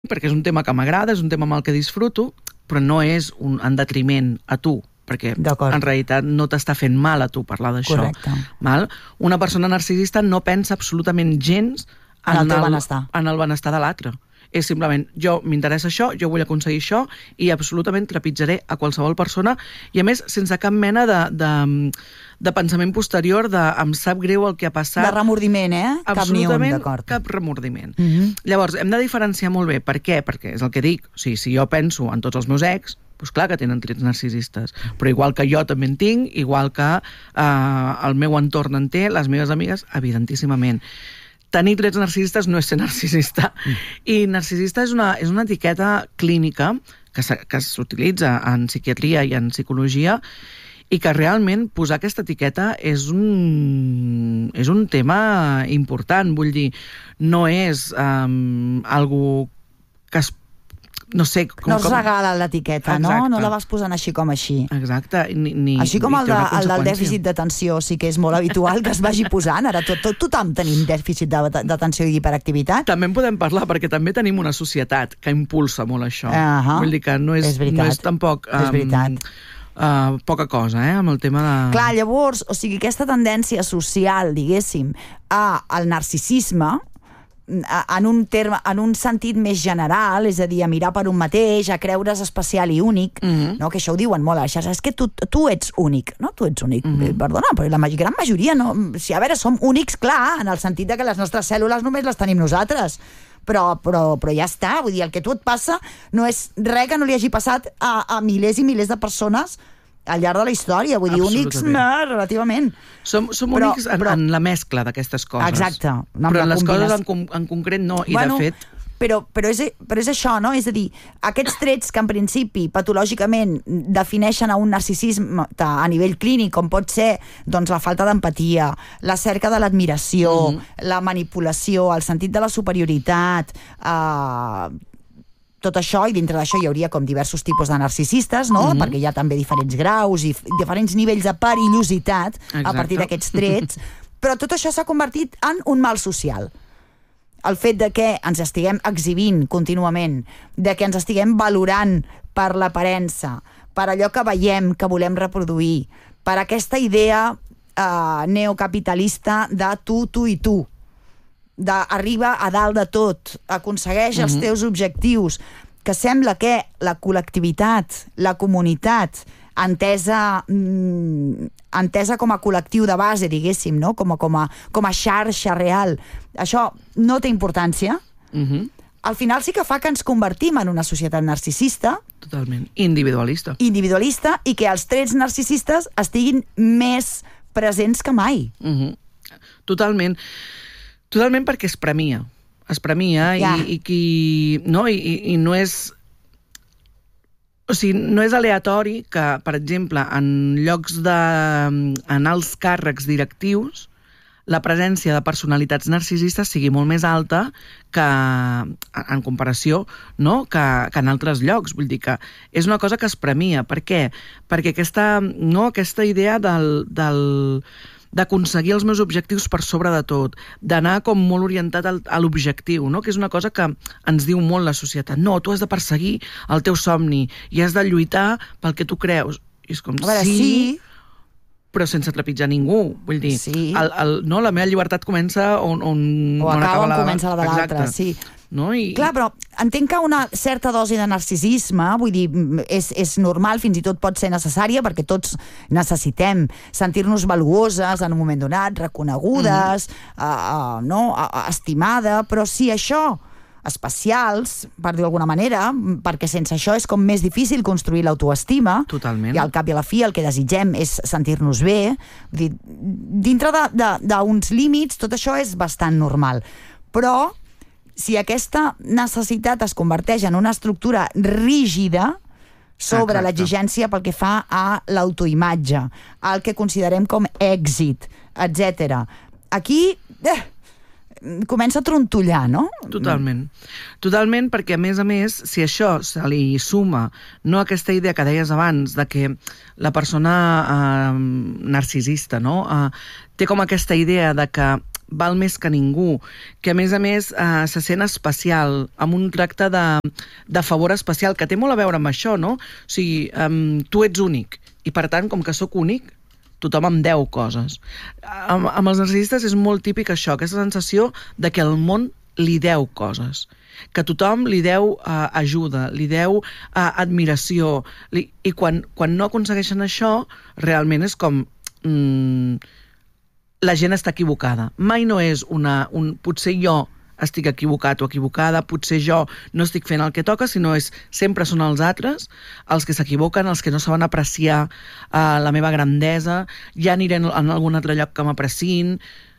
perquè és un tema que m'agrada, és un tema amb el que disfruto, però no és en detriment a tu, perquè en realitat no t'està fent mal a tu parlar d'això. Correcte. Una persona narcisista no pensa absolutament gens en el teu benestar. En el benestar de l'altre. És simplement, jo m'interessa això, jo vull aconseguir això i absolutament trepitjaré a qualsevol persona i a més sense cap mena de pensament posterior de em sap greu el que ha passat. De remordiment, Absolutament cap remordiment. Llavors, hem de diferenciar molt bé. Per què? Perquè és el que dic. O sigui, si jo penso en tots els meus ex, doncs clar que tenen trets narcisistes, però igual que jo també en tinc, igual que el meu entorn en té, les meves amigues, evidentíssimament. Tenir trets narcisistes no és ser narcisista. I narcisista és una etiqueta clínica que s'utilitza en psiquiatria i en psicologia i que realment posar aquesta etiqueta és un tema important. Vull dir, no és algo que es no sé... No es regala l'etiqueta, no? No la vas posant així com així. Exacte. Així com el del dèficit d'atenció, sí que és molt habitual que es vagi posant. Ara tothom tenim dèficit d'atenció i d'hiperactivitat. També en podem parlar, perquè també tenim una societat que impulsa molt això. Vull dir que no és tampoc... És veritat. Poca cosa, amb el tema de... Clar, llavors, o sigui, aquesta tendència social, diguéssim, al narcisisme, en un sentit més general, és a dir, a mirar per un mateix, a creure's especial i únic, no? Que això ho diuen molt a les xarxes, és que tu ets únic, no? Tu ets únic, perdona, però la gran majoria no... Si, a veure, som únics, clar, en el sentit que les nostres cèl·lules només les tenim nosaltres, però ja està, vull dir, el que a tu et passa no és res que no li hagi passat a milers i milers de persones al llarg de la història, vull dir, únics relativament. Som únics en la mescla d'aquestes coses. Exacte. Però en les coses en concret no, i de fet... Però és això, no? És a dir, aquests trets que en principi patològicament defineixen a un narcisisme a nivell clínic, com pot ser doncs, la falta d'empatia, la cerca de l'admiració, la manipulació, el sentit de la superioritat, tot això, i dintre d'això hi hauria com diversos tipus de narcisistes, no? Perquè hi ha també diferents graus i diferents nivells de perillositat a partir d'aquests trets, però tot això s'ha convertit en un mal social. El fet de que ens estiguem exhibint contínuament, de que ens estiguem valorant per l'aparença, per allò que veiem, que volem reproduir, per aquesta idea neocapitalista de tu i tu, d'arriba a dalt de tot, aconsegueix els teus objectius, que sembla que la col·lectivitat, la comunitat, entesa com a col·lectiu de base, diguéssim, no? com a xarxa real, això no té importància. Al final sí que fa que ens convertim en una societat narcisista. Totalment. Individualista. I que els trets narcisistes estiguin més presents que mai. Totalment. Totalment, perquè es premia. Es premia i no és... O sigui, no és aleatori que, per exemple, en llocs en alts càrrecs directius, la presència de personalitats narcisistes sigui molt més alta que en comparació, no? que en altres llocs. Vull dir que és una cosa que es premia. Per què? Perquè aquesta idea d'aconseguir els meus objectius per sobre de tot, d'anar com molt orientat a l'objectiu, no? Que és una cosa que ens diu molt la societat. No, tu has de perseguir el teu somni i has de lluitar pel que tu creus. I és com, sí, però sense trepitjar ningú. Vull dir, la meva llibertat comença on acaba on comença la de l'altre. Sí. No? Clar, però entenc que una certa dosi de narcisisme, vull dir, és normal, fins i tot pot ser necessària, perquè tots necessitem sentir-nos valuoses en un moment donat, reconegudes, estimada, però si això, especials, per dir d'alguna manera, perquè sense això és com més difícil construir l'autoestima. Totalment. I al cap i a la fi el que desitgem és sentir-nos bé. Vull dir, dintre d'uns límits tot això és bastant normal. Però si aquesta necessitat es converteix en una estructura rígida sobre l'exigència pel que fa a l'autoimatge, el que considerem com èxit, etc. Aquí comença a trontollar, no? Totalment. Totalment, perquè a més, si això se li suma no aquesta idea que deies abans de que la persona narcisista, no? Té com aquesta idea de que val més que ningú, que a més se sent especial, amb un tracte de favor especial, que té molt a veure amb això, no? O sigui, tu ets únic, i per tant, com que sóc únic, tothom em deu coses. Amb els narcisistes és molt típic això, aquesta sensació de que el món li deu coses, que tothom li deu ajuda, li deu admiració, i quan no aconsegueixen això, realment és com... la gent està equivocada. Mai no és potser jo estic equivocat o equivocada, potser jo no estic fent el que toca, sinó sempre són els altres els que s'equivoquen, els que no saben apreciar la meva grandesa, ja aniré en algun altre lloc que m'apreciïn.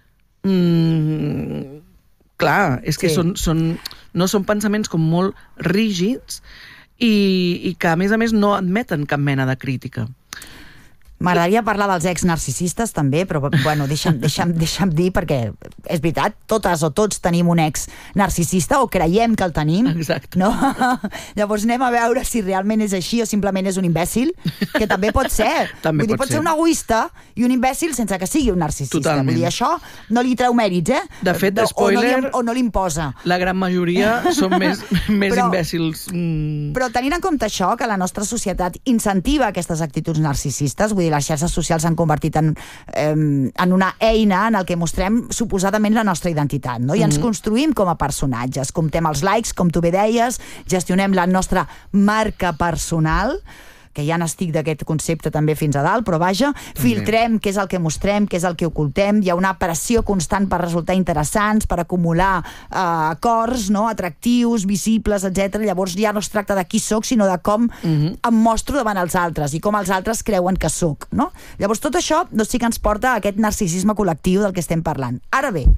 Clar, és que no són pensaments com molt rígids i que, a més, no admeten cap mena de crítica. M'agradaria parlar dels ex-narcisistes també, però bueno, deixa'm dir, perquè és veritat, totes o tots tenim un ex-narcisista o creiem que el tenim. Exacte. No? Llavors anem a veure si realment és així o simplement és un imbècil, que també pot ser. També pot ser un egoista i un imbècil sense que sigui un narcisista. Totalment. Vull dir, això no li treu mèrits, De fet, spoiler... O no li imposa. La gran majoria són més imbècils. Però tenint en compte això, que la nostra societat incentiva aquestes actituds narcisistes, vull dir, les xarxes socials s'han convertit en una eina en el que mostrem suposadament la nostra identitat, no? I ens construïm com a personatges, comptem els likes, com tu bé deies, gestionem la nostra marca personal, que ja n'estic d'aquest concepte també fins a dalt, però vaja, filtrem què és el que mostrem, què és el que ocultem, hi ha una pressió constant per resultar interessants, per acumular cors, no? Atractius, visibles, etc. Llavors ja no es tracta de qui soc, sinó de com em mostro davant els altres i com els altres creuen que soc, no? Llavors tot això sí que ens porta a aquest narcisisme col·lectiu del que estem parlant. Ara bé,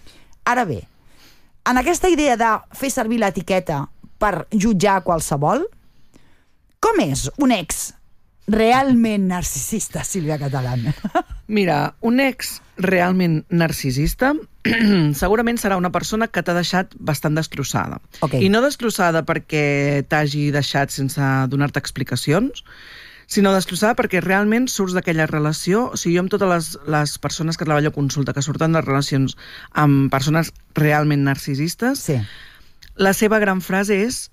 en aquesta idea de fer servir l'etiqueta per jutjar qualsevol, com és un ex realment narcisista, Sílvia Catalán? Mira, un ex realment narcisista segurament serà una persona que t'ha deixat bastant destrossada. Okay. I no destrossada perquè t'hagi deixat sense donar-te explicacions, sinó destrossada perquè realment surts d'aquella relació. O sigui, jo amb totes les persones que treballo a consulta, que surten de relacions amb persones realment narcisistes, la seva gran frase és: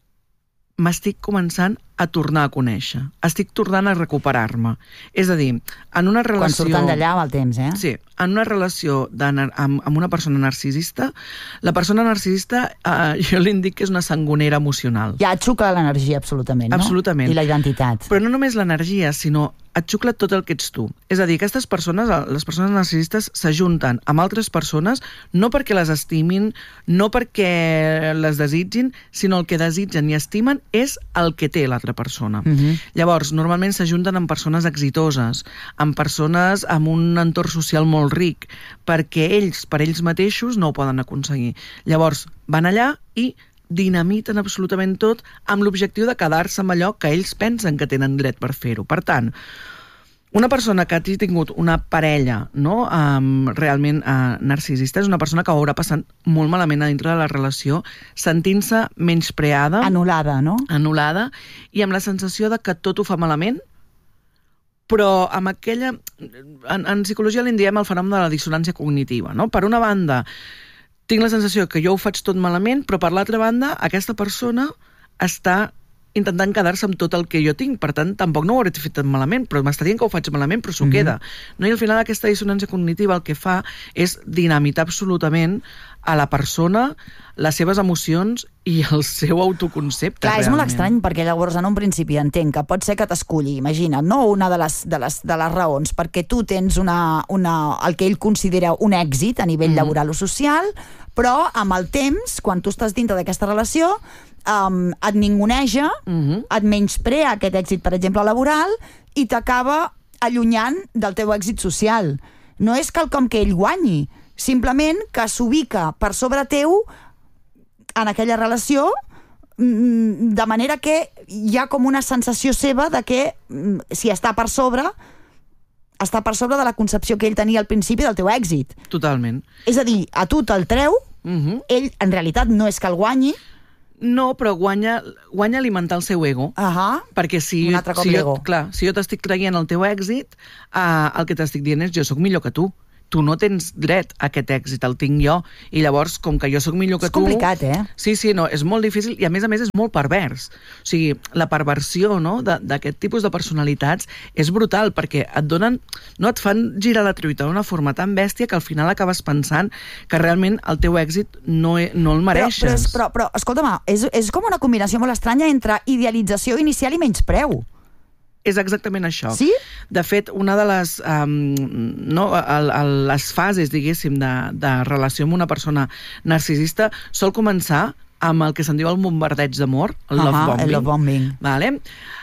m'estic començant a tornar a conèixer. Estic tornant a recuperar-me. És a dir, en una relació... Quan surten d'allà amb el temps, Sí, en una relació amb una persona narcisista, la persona narcisista, jo li dic que és una sangonera emocional. Ja et xucla l'energia, absolutament, no? Absolutament. I la identitat. Però no només l'energia, sinó et xucla tot el que ets tu. És a dir, aquestes persones, les persones narcisistes, s'ajunten amb altres persones no perquè les estimin, no perquè les desitgin, sinó el que desitgen i estimen és el que té l'altra persona. Llavors, normalment s'ajunten amb persones exitoses, amb persones amb un entorn social molt ric, perquè ells, per ells mateixos, no ho poden aconseguir. Llavors, van allà i dinamiten absolutament tot amb l'objectiu de quedar-se amb allò que ells pensen que tenen dret per fer-ho. Per tant, una persona que hagi tingut una parella, no, realment narcisista és una persona que ho haurà passat molt malament a dintre de la relació, sentint-se menyspreada, anul·lada, no? Anul·lada, i amb la sensació de que tot ho fa malament, però amb aquella... En psicologia li en diem el fenomen de la dissonància cognitiva, no? Per una banda, tinc la sensació que jo ho faig tot malament, però per l'altra banda, aquesta persona està intentant quedar-se amb tot el que jo tinc, per tant, tampoc no ho hauré fet tan malament, però m'està dient que ho faig malament, però s'ho queda. No? I al final aquesta dissonància cognitiva el que fa és dinamitar absolutament a la persona, les seves emocions i el seu autoconcepte. Clar, és molt estrany, perquè llavors en un principi entenc que pot ser que t'esculli, imagina't, no? Una de les raons, perquè tu tens el que ell considera un èxit a nivell laboral o social, però amb el temps, quan tu estàs dintre d'aquesta relació, et ninguneja, et menysprea aquest èxit, per exemple, laboral, i t'acaba allunyant del teu èxit social. No és quelcom que ell guanyi, simplement que s'ubica per sobre teu en aquella relació, de manera que hi ha com una sensació seva de que si està per sobre de la concepció que ell tenia al principi del teu èxit. Totalment. És a dir, a tu te'l treu, ell en realitat no és que el guanyi. No, però guanya alimentar el seu ego. Perquè si jo t'estic traient el teu èxit, el que t'estic dient és jo sóc millor que tu. tu no tens dret a aquest èxit, el tinc jo, i llavors, com que jo sóc millor que tu... És complicat, Sí, no, és molt difícil i a més és molt pervers. O sigui, la perversió, no?, d'aquest tipus de personalitats és brutal, perquè et donen... No, et fan girar la truita d'una forma tan bèstia que al final acabes pensant que realment el teu èxit no el mereixes. Però escolta'm, és com una combinació molt estranya entre idealització inicial i menyspreu. És exactament això. Sí? De fet, una de les, les fases, diguéssim, de relació amb una persona narcisista sol començar amb el que se'n diu el bombardeig d'amor, el love bombing. El love bombing. Vale?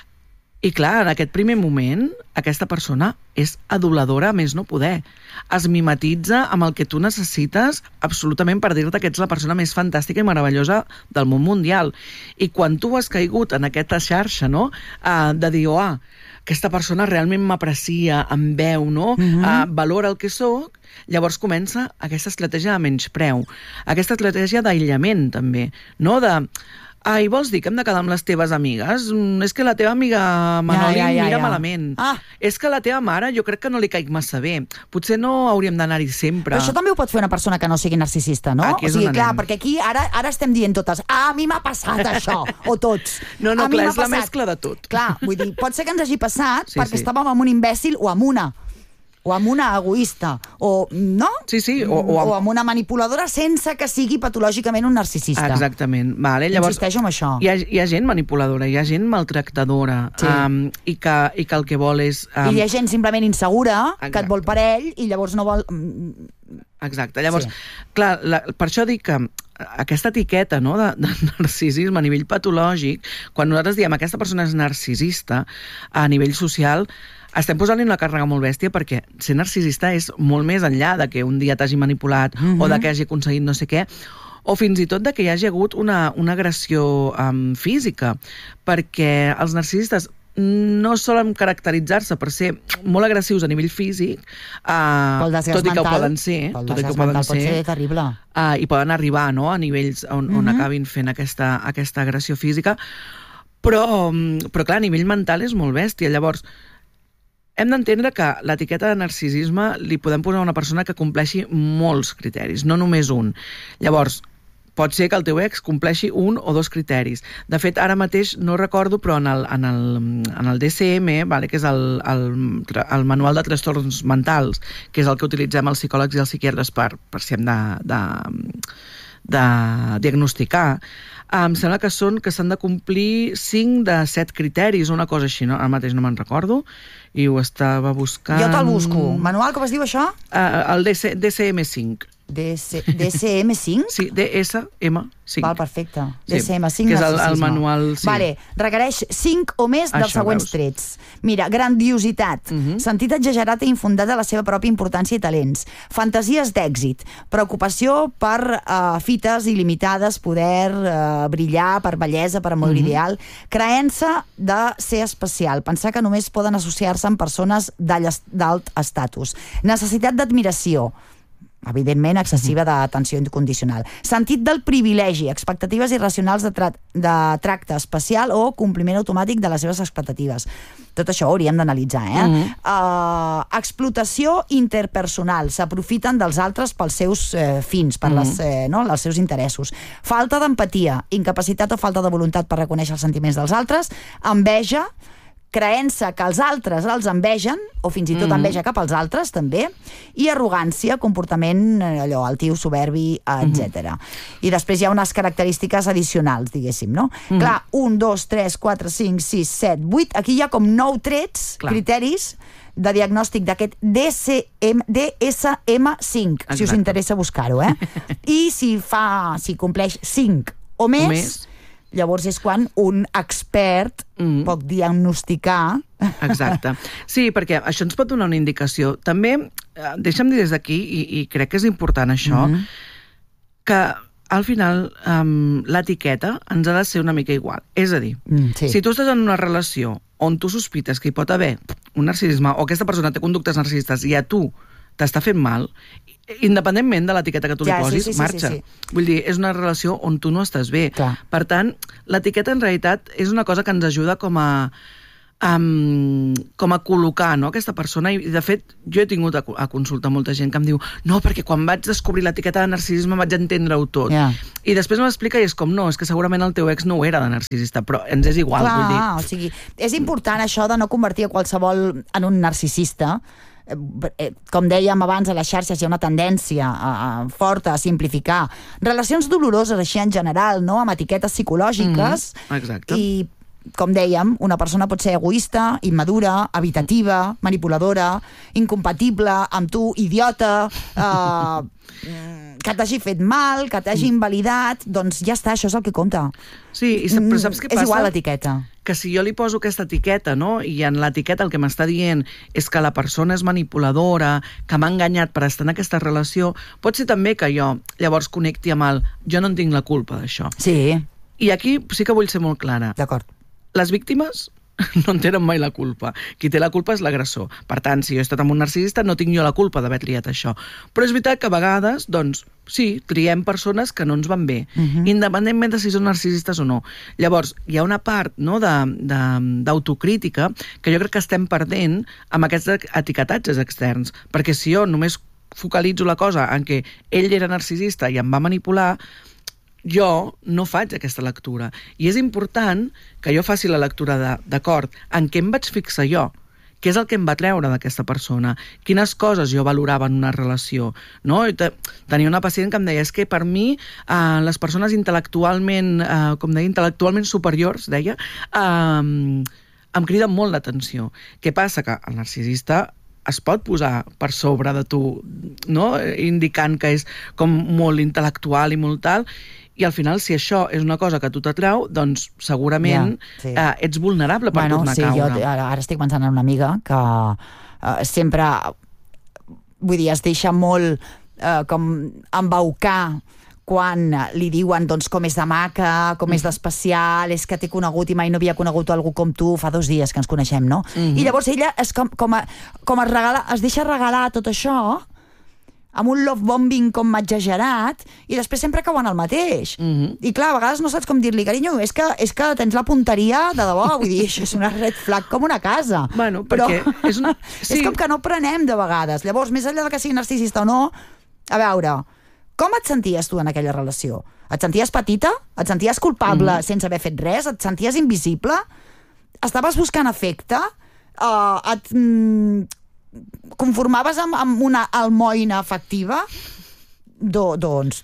I clar, en aquest primer moment, aquesta persona és aduladora a més no poder. Es mimetitza amb el que tu necessites absolutament per dir-te que ets la persona més fantàstica i meravellosa del món mundial. I quan tu has caigut en aquesta xarxa, no?, de dir, aquesta persona realment m'aprecia, em veu, no?, valora el que sóc, llavors comença aquesta estratègia de menyspreu, aquesta estratègia d'aïllament, també, no?, i vols dir que hem de quedar amb les teves amigues? És que la teva amiga Manoli em mira malament. És que la teva mare jo crec que no li caic massa bé. Potser no hauríem d'anar-hi sempre. Però això també ho pot fer una persona que no sigui narcisista, no? Aquí és on anem. Clar, perquè aquí ara estem dient totes, a mi m'ha passat això, o tots. No, clar, és la mescla de tot. Clar, vull dir, pot ser que ens hagi passat perquè estàvem amb un imbècil o amb una egoista, o no? Sí, o amb una manipuladora sense que sigui patològicament un narcisista. Exactament. Vale, llavors, insisteixo en això. Hi ha gent manipuladora, hi ha gent maltractadora, i que el que vol és... I hi ha gent simplement insegura, que et vol per ell, i llavors no vol... Exacte. Llavors, clar, per això dic que aquesta etiqueta, no, de narcisisme a nivell patològic, quan nosaltres diem aquesta persona és narcisista a nivell social, estem posant-li una càrrega molt bèstia, perquè ser narcisista és molt més enllà de que un dia t'hagi manipulat o de que hagi aconseguit no sé què, o fins i tot de que hi hagi hagut una agressió física, perquè els narcisistes no solen caracteritzar-se per ser molt agressius a nivell físic, tot i que ho poden ser. Tot i que pot ser terrible. I poden arribar, no?, a nivells on acabin fent aquesta agressió física, però clar, a nivell mental és molt bèstia. Llavors, hem d'entendre que l'etiqueta de narcisisme li podem posar a una persona que compleixi molts criteris, no només un. Llavors, pot ser que el teu ex compleixi un o dos criteris. De fet, ara mateix no recordo, però en el DSM, vale, que és el manual de trastorns mentals, que és el que utilitzem els psicòlegs i els psiquiatres per si hem de diagnosticar, em sembla que s'han de complir 5 de 7 criteris, una cosa així, no? Ara mateix no me'n recordo, i ho estava buscant... Jo te'l busco. Manual, com es diu això? El DSM-5. DSM-5? Sí, DSM-5. Val, perfecte. DSM-5. Que és el manual... Sí. Vale, requereix 5 o més dels següents trets. Mira, grandiositat, sentit exagerat i infundat de la seva pròpia importància i talents, fantasies d'èxit, preocupació per fites il·limitades, poder, brillar, per bellesa, per amor ideal, creença de ser especial, pensar que només poden associar-se amb persones d'alt estatus, necessitat d'admiració, evidentment excessiva d'atenció incondicional, sentit del privilegi, expectatives irracionals de tracte especial o compliment automàtic de les seves expectatives. Tot això ho hauríem d'analitzar, explotació interpersonal, s'aprofiten dels altres pels seus fins, per els seus interessos. Falta d'empatia, incapacitat o falta de voluntat per reconèixer els sentiments dels altres, enveja, creença que els altres els envegen, o fins i tot enveja cap als altres, també, i arrogància, comportament altiu, soberbi, etc. I després hi ha unes característiques addicionals, diguéssim, no? Clar, 1, 2, 3, 4, 5, 6, 7, 8, aquí hi ha com 9 trets, criteris de diagnòstic d'aquest DSM-5, si us interessa buscar-ho, I si compleix 5 o més, llavors és quan un expert pot diagnosticar. Exacte. Sí, perquè això ens pot donar una indicació. També, deixa'm dir des d'aquí, i crec que és important això, que al final l'etiqueta ens ha de ser una mica igual. És a dir, si tu estàs en una relació on tu sospites que hi pot haver un narcisisme o aquesta persona té conductes narcisistes i a tu t'està fent mal, independentment de l'etiqueta que tu li posis, marxa. Vull dir, és una relació on tu no estàs bé. Per tant, l'etiqueta en realitat és una cosa que ens ajuda com a com a col·locar, no, aquesta persona, i de fet jo he tingut a consultar molta gent que em diu no, perquè quan vaig descobrir l'etiqueta de narcisisme vaig entendre-ho tot, i després m'explica i és com, no, és que segurament el teu ex no ho era de narcisista, però ens és igual. Clar, vull dir. O sigui, és important això de no convertir a qualsevol en un narcisista. Com dèiem abans, a les xarxes hi ha una tendència forta a simplificar relacions doloroses així en general, no? Amb etiquetes psicològiques. Exacte. I com dèiem, una persona pot ser egoista, immadura, evitativa, manipuladora, incompatible amb tu, idiota, que t'hagi fet mal, que t'hagi invalidat, doncs ja està, això és el que compta. Sí, però saps què passa? És igual l'etiqueta. Que si jo li poso aquesta etiqueta, no?, i en l'etiqueta el que m'està dient és que la persona és manipuladora, que m'ha enganyat per estar en aquesta relació, pot ser també que jo llavors connecti amb el jo no en tinc la culpa d'això. Sí. I aquí sí que vull ser molt clara. D'acord. Les víctimes no en tenen mai la culpa. Qui té la culpa és l'agressor. Per tant, si jo he estat amb un narcisista, no tinc jo la culpa d'haver triat això. Però és veritat que a vegades, doncs, sí, triem persones que no ens van bé, independentment de si són narcisistes o no. Llavors, hi ha una part, no, d'autocrítica que jo crec que estem perdent amb aquests etiquetatges externs, perquè si jo només focalitzo la cosa en que ell era narcisista i em va manipular, jo no faig aquesta lectura. I és important que jo faci la lectura d'acord, en què em vaig fixar jo, què és el que em va treure d'aquesta persona, quines coses jo valorava en una relació, no? Tenia una pacient que em deia, és que per mi les persones intel·lectualment, com deia, intel·lectualment superiors, deia, em criden molt l'atenció. Què passa? Que el narcisista es pot posar per sobre de tu, no?, indicant que és com molt intel·lectual i molt tal, i al final, si això és una cosa que a tu t'atrau, doncs segurament ets vulnerable per tornar a caure. Jo ara estic pensant en una amiga que sempre, vull dir, es deixa molt com embaucar quan li diuen doncs, com és de maca, com és d'especial, és que t'he conegut i mai no havia conegut algú com tu, fa 2 dies que ens coneixem, no? I llavors ella es deixa regalar tot això amb un love bombing com exagerat, i després sempre cauen al mateix. I clar, a vegades no saps com dir-li, carinyo, és que tens la punteria de debò, vull dir, això és una red flag com una casa. Bueno, perquè és una... És com que no prenem de vegades. Llavors, més enllà de que sigui narcisista o no, a veure, com et senties tu en aquella relació? Et senties petita? Et senties culpable sense haver fet res? Et senties invisible? Estaves buscant afecte? Conformaves amb una almoina afectiva? Doncs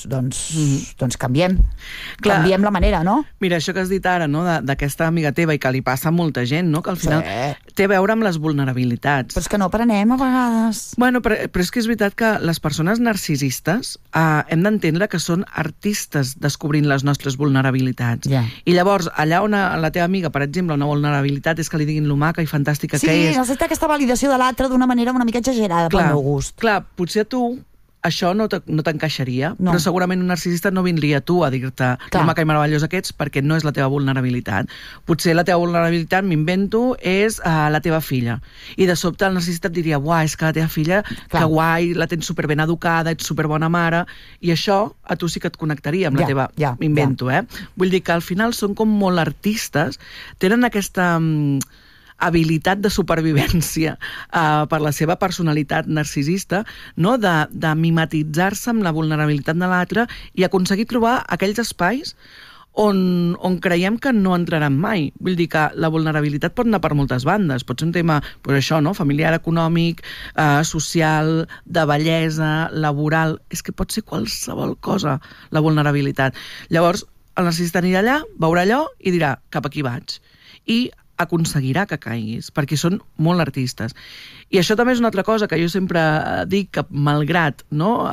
canviem. Clar, canviem la manera, no? Mira, això que has dit ara, no, d'aquesta amiga teva i que li passa a molta gent, no, que al final té a veure amb les vulnerabilitats. Però és que no aprenem a vegades. Bueno, però és que és veritat que les persones narcisistes hem d'entendre que són artistes descobrint les nostres vulnerabilitats. I llavors, allà on la teva amiga, per exemple, una vulnerabilitat és que li diguin lo maca i fantàstica que és... Sí, necessita aquesta validació de l'altre d'una manera una mica exagerada pel meu gust. Clar, potser tu això no t'encaixaria, però segurament un narcisista no vindria a tu a dir-te lo maca i meravellós que ets, perquè no és la teva vulnerabilitat. Potser la teva vulnerabilitat, m'invento, és la teva filla. I de sobte el narcisista et diria, uah, és que la teva filla, que guai, la tens superben educada, ets superbona mare, i això a tu sí que et connectaria amb la teva... M'invento, Vull dir que al final són com molt artistes, tenen aquesta... habilitat de supervivència per la seva personalitat narcisista, no? de mimetitzar-se amb la vulnerabilitat de l'altre i aconseguir trobar aquells espais on creiem que no entraran mai. Vull dir que la vulnerabilitat pot anar per moltes bandes. Pot ser un tema, pues això, no? Familiar, econòmic, social, de bellesa, laboral... És que pot ser qualsevol cosa, la vulnerabilitat. Llavors, el narcisista anirà allà, veurà allò i dirà, cap aquí vaig. I aconseguirà que caiguis, perquè són molt artistes. I això també és una altra cosa que jo sempre dic, que malgrat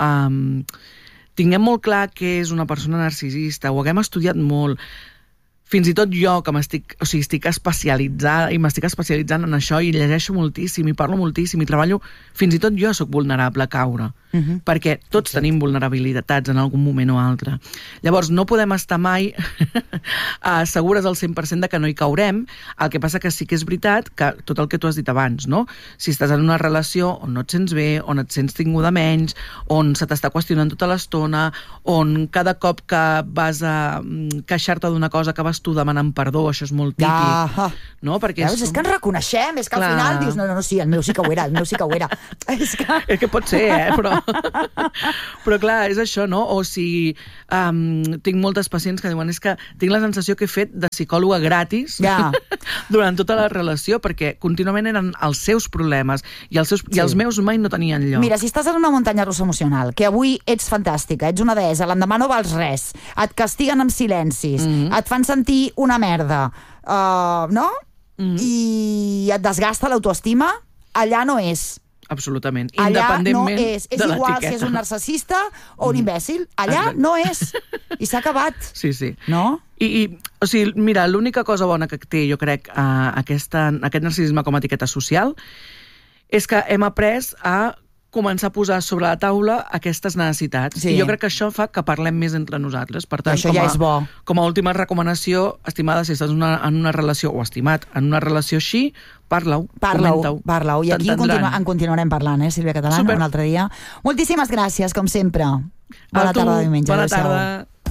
tinguem molt clar què és una persona narcisista, ho haguem estudiat molt, fins i tot jo, que estic especialitzada i m'estic especialitzant en això i llegeixo moltíssim i parlo moltíssim i treballo, fins i tot jo sóc vulnerable a caure, perquè tots tenim vulnerabilitats en algun moment o altre. Llavors, no podem estar mai segures al 100% de que no hi caurem. El que passa que sí que és veritat que tot el que tu has dit abans, no? Si estàs en una relació on no et sents bé, on et sents tinguda menys, on se t'està qüestionant tota l'estona, on cada cop que vas a queixar-te d'una cosa acabes fos tu demanant perdó, això és molt típic. No? Perquè és que ens reconeixem, és que al final dius, no, sí, el meu sí que ho era, És que pot ser, però clar, és això, no? O si tinc moltes pacients que diuen és que tinc la sensació que he fet de psicòloga gratis durant tota la relació, perquè contínuament eren els seus problemes i els meus mai no tenien lloc. Mira, si estàs en una muntanya russa emocional, que avui ets fantàstica, ets una deessa, l'endemà no vals res, et castiguen amb silencis, et fan sentir una merda, no? I et desgasta l'autoestima, allà no és. Absolutament, independentment de l'etiqueta. És igual si és un narcisista o un imbècil, allà no és. I s'ha acabat. Sí. No? O sigui, mira, l'única cosa bona que té, jo crec, aquest narcisisme com a etiqueta social és que hem après a començar a posar sobre la taula aquestes necessitats. I jo crec que això fa que parlem més entre nosaltres. Per tant, això ja és bo. Com a última recomanació, estimada, si estàs en una relació, o estimat, en una relació així, parla-ho, comenta-ho. I aquí en continuarem parlant, Sílvia Catalán, un altre dia. Moltíssimes gràcies, com sempre. Bona tarda de diumenge. Bona tarda.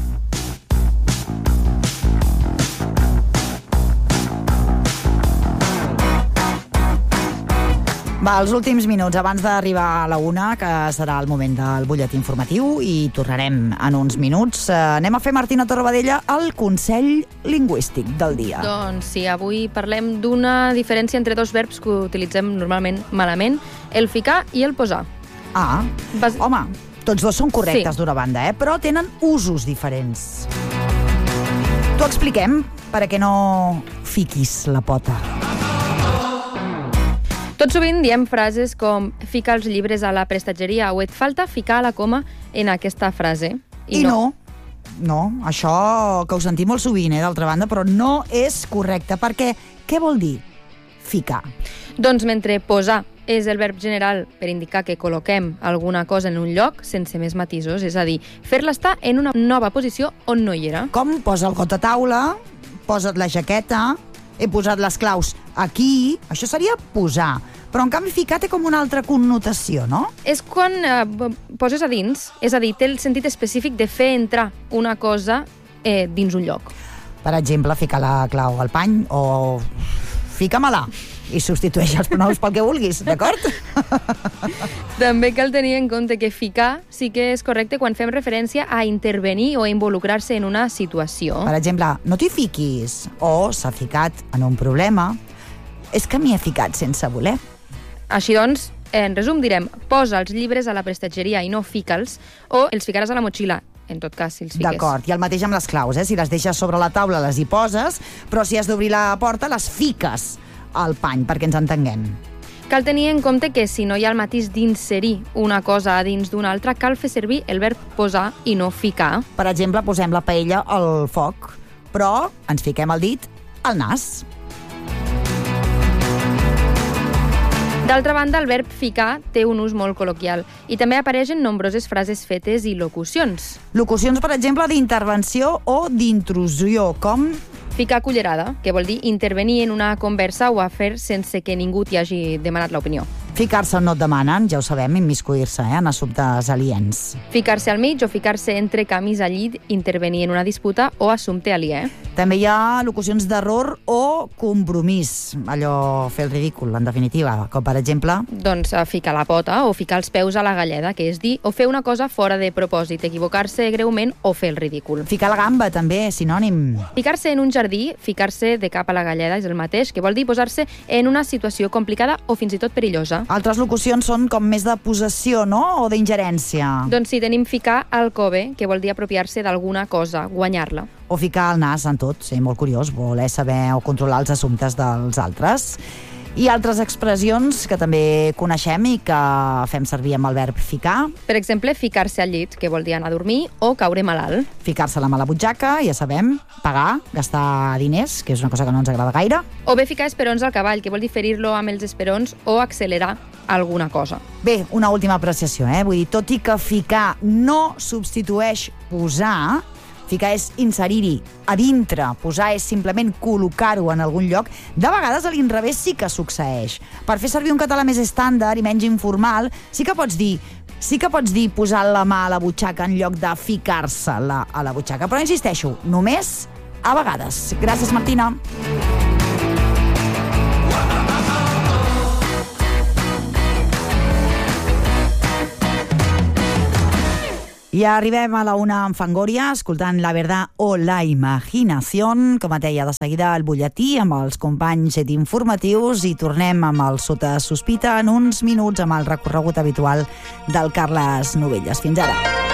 Els últims minuts abans d'arribar a la 1, que serà el moment del butlletí informatiu, i tornarem en uns minuts. Anem a fer, Martina Torrebadella, el consell lingüístic del dia. Doncs sí, avui parlem d'una diferència entre dos verbs que utilitzem normalment malament, el ficar i el posar. Home, tots dos són correctes d'una banda, però tenen usos diferents. T'ho expliquem perquè no fiquis la pota. Tot sovint diem frases com ficar els llibres a la prestatgeria o et falta ficar la coma en aquesta frase. I no, això que ho sentim molt sovint, d'altra banda, però no és correcte, perquè què vol dir ficar? Doncs mentre posar és el verb general per indicar que col·loquem alguna cosa en un lloc sense més matisos, és a dir, fer-la estar en una nova posició on no hi era. Com posa el got a taula, posa't la jaqueta, he posat les claus aquí, això seria posar. Però en canvi ficar té com una altra connotació, no? És quan poses a dins, és a dir, té el sentit específic de fer entrar una cosa dins un lloc. Per exemple, ficar la clau al pany o fica-me-la i substitueix els pronoms pel que vulguis, d'acord? També cal tenir en compte que ficar sí que és correcte quan fem referència a intervenir o a involucrar-se en una situació. Per exemple, no t'hi fiquis, o s'ha ficat en un problema, és que m'hi he ficat sense voler. Així doncs, en resum direm, posa els llibres a la prestatgeria i no fica'ls, o els ficaràs a la motxilla, en tot cas, si els fiques. D'acord, i el mateix amb les claus, si les deixes sobre la taula les hi poses, però si has d'obrir la porta les fiques al pany, perquè ens entenguem. Cal tenir en compte que si no hi ha el matís d'inserir una cosa a dins d'una altra, cal fer servir el verb posar i no ficar. Per exemple, posem la paella al foc, però ens fiquem el dit al nas. D'altra banda, el verb ficar té un ús molt col·loquial i també apareix en nombroses frases fetes i locucions. Locucions, per exemple, d'intervenció o d'intrusió, com ficar cullerada, que vol dir intervenir en una conversa o afer sense que ningú t'hi hagi demanat l'opinió. Ficar-se on no et demanen, ja ho sabem, immiscuir-se en assumptes aliens. Ficar-se al mig o ficar-se entre camis al llit, intervenir en una disputa o assumpte aliè. També hi ha locucions d'error o compromís, allò fer el ridícul, en definitiva, com per exemple... Doncs ficar la pota o ficar els peus a la galleda, que és dir o fer una cosa fora de propòsit, equivocar-se greument o fer el ridícul. Ficar la gamba, també, sinònim. Ficar-se en un jardí, ficar-se de cap a la galleda, és el mateix, que vol dir posar-se en una situació complicada o fins i tot perillosa. Altres locucions són com més de possessió, no?, o d'ingerència. Doncs sí, tenim ficar al cove, que vol dir apropiar-se d'alguna cosa, guanyar-la. O ficar el nas en tot, sí, molt curiós, voler saber o controlar els assumptes dels altres. I altres expressions que també coneixem i que fem servir amb el verb ficar. Per exemple, ficar-se al llit, que vol dir anar a dormir, o caure malalt. Ficar-se la mà a la butxaca, ja sabem, pagar, gastar diners, que és una cosa que no ens agrada gaire. O bé ficar esperons al cavall, que vol dir ferir-lo amb els esperons o accelerar alguna cosa. Bé, una última apreciació, vull dir, tot i que ficar no substitueix posar, ficar és inserir-hi a dintre, posar és simplement col·locar-ho en algun lloc, de vegades a l'inrevés sí que succeeix. Per fer servir un català més estàndard i menys informal, sí que pots dir posar la mà a la butxaca en lloc de ficar-se-la a la butxaca. Però insisteixo, només a vegades. Gràcies, Martina. I arribem a la una amb Fangoria, escoltant La Verdad o la Imaginación. Com et deia, de seguida el butlletí amb els companys d'informatius i tornem amb el Sota Sospita en uns minuts amb el recorregut habitual del Carles Novelles. Fins ara.